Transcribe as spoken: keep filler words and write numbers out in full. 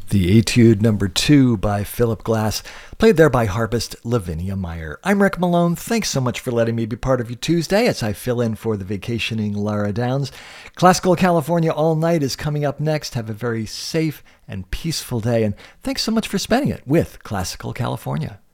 The Etude number two by Philip Glass, played there by harpist Lavinia Meyer. I'm Rick Malone. Thanks so much for letting me be part of your Tuesday as I fill in for the vacationing Lara Downs. Classical California All Night is coming up next. Have a very safe and peaceful day, and thanks so much for spending it with Classical California.